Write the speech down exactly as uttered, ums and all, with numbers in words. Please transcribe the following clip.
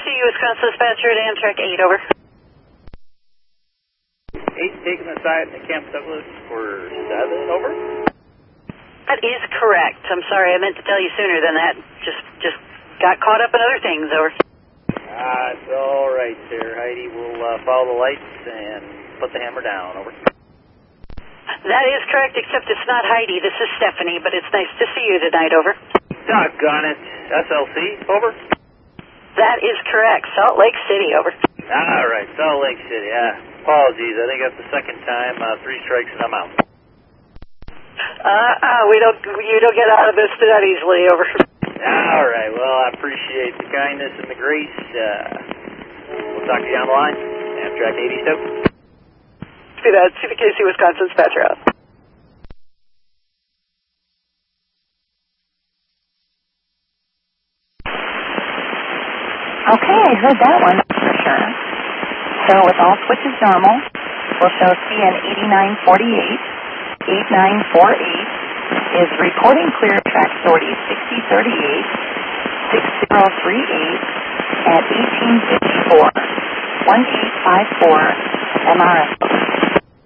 C Wisconsin dispatcher at Amtrak eight, over. eight taking the side at Camp Douglas for seven, over. That is correct. I'm sorry, I meant to tell you sooner than that. Just just got caught up in other things, over. Ah, it's all right there, Heidi. We'll uh, follow the lights and put the hammer down, over. That is correct, except it's not Heidi. This is Stephanie, but it's nice to see you tonight, over. Doggone it. S L C, over. That is correct. Salt Lake City, over. All right, Salt Lake City, yeah. Apologies, I think that's the second time, uh, three strikes and I'm out. Uh, uh, we don't, you don't get out of this that easily, over. All right, well, I appreciate the kindness and the grace. Uh, we'll talk to you on the line. Amtrak eighty Stoke. See that, see the K C Wisconsin dispatcher out. Okay, I heard that one for sure. So with all switches normal, we'll show C N eighty-nine forty-eight, eighty-nine forty-eight is reporting clear track sortie sixty thirty-eight, sixty thirty-eight at eighteen fifty-four, eighteen fifty-four M R S.